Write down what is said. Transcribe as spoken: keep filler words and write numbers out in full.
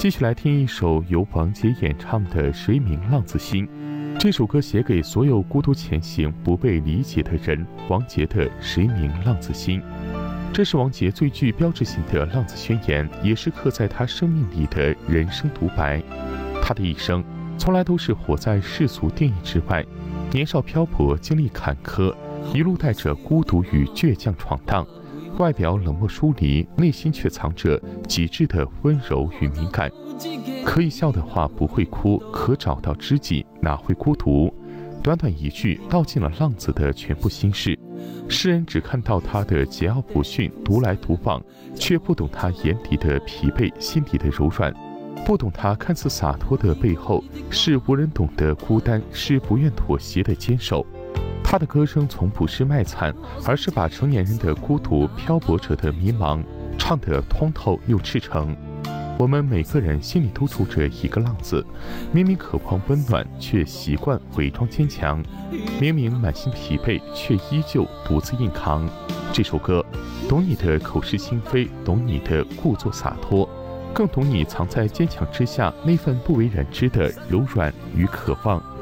继续来听一首由王杰演唱的《谁明浪子心》。这首歌写给所有孤独前行、不被理解的人。王杰的《谁明浪子心》，这是王杰最具标志性的浪子宣言，也是刻在他生命里的人生独白。他的一生从来都是活在世俗定义之外，年少漂泊，经历坎坷，一路带着孤独与倔强闯荡。外表冷漠疏离，内心却藏着极致的温柔与敏感。可以笑的话不会哭，可找到知己哪会孤独？短短一句道尽了浪子的全部心事。世人只看到他的桀骜不驯、独来独往，却不懂他眼底的疲惫、心底的柔软，不懂他看似洒脱的背后是无人懂的孤单，是不愿妥协的坚守。他的歌声从不是卖惨，而是把成年人的孤独、漂泊者的迷茫唱得通透又赤诚。我们每个人心里都住着一个浪子，明明渴望温暖，却习惯伪装坚强；明明满心疲惫，却依旧独自硬扛。这首歌懂你的口是心非，懂你的故作洒脱，更懂你藏在坚强之下那份不为人知的柔软与渴望。